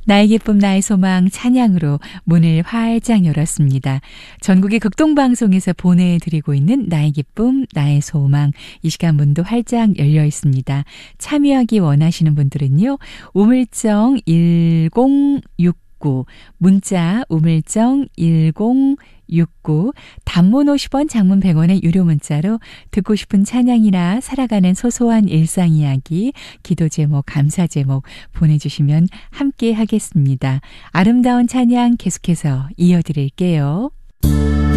나의 기쁨 나의 소망 찬양으로 문을 활짝 열었습니다. 전국의 극동방송에서 보내드리고 있는 나의 기쁨 나의 소망, 이 시간 문도 활짝 열려 있습니다. 참여하기 원하시는 분들은요, 우물정 1069, 문자 우물정 1069, 단문 50원, 장문 100원의 유료 문자로 듣고 싶은 찬양이나 살아가는 소소한 일상 이야기, 기도 제목, 감사 제목 보내주시면 함께 하겠습니다. 아름다운 찬양 계속해서 이어드릴게요.